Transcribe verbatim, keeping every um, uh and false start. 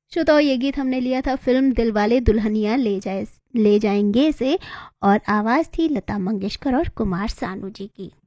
श्रोताओ, ये गीत हमने लिया था फिल्म दिलवाले दुल्हनिया ले जाए ले जाएंगे से, और आवाज़ थी लता मंगेशकर और कुमार सानू जी की।